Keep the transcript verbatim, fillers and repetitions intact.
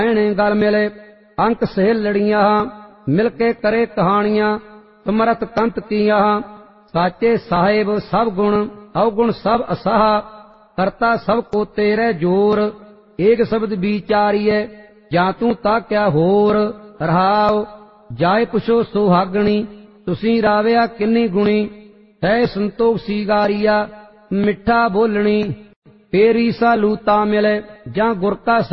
ਐਣੇ ਗਲ ਮਿਲੇ अंक सहेलड़ियां मिलके करे कहानियां समरथ कंत किया साचे साहेब सब गुण अवगुण सब असाह करता सब को तेरे जोर एक शब्द विचारिए जा तू ता क्या होर रहाओ जाए पुछो सुहागणी तुसी राविया किन्नी गुणी है संतोख सीगारिया मिठा बोलनी पेरी सा लूता मिले जा गुर का